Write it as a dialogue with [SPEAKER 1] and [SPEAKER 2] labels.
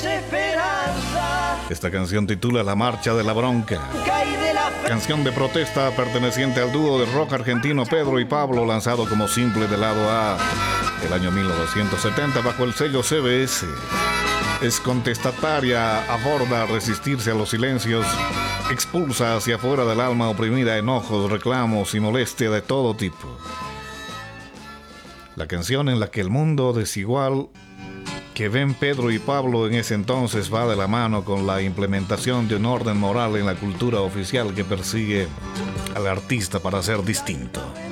[SPEAKER 1] desesperanza.
[SPEAKER 2] Esta canción titula La Marcha de la Bronca. Canción de protesta perteneciente al dúo de rock argentino Pedro y Pablo, lanzado como simple de lado A el año 1970 bajo el sello CBS. Es contestataria, aborda resistirse a los silencios, expulsa hacia afuera del alma oprimida enojos, reclamos y molestia de todo tipo. La canción en la que el mundo desigual que ven Pedro y Pablo en ese entonces va de la mano con la implementación de un orden moral en la cultura oficial que persigue al artista para ser distinto.